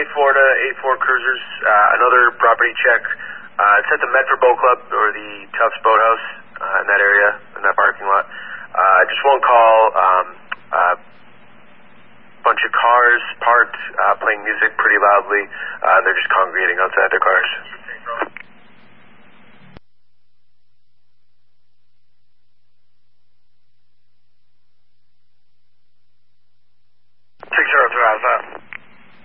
Lake Florida, 84 Cruisers, another property check. It's at the Medford Boat Club or the Tufts Boathouse in that area, in that parking lot. Just one call, bunch of cars parked, playing music pretty loudly. They're just congregating outside their cars.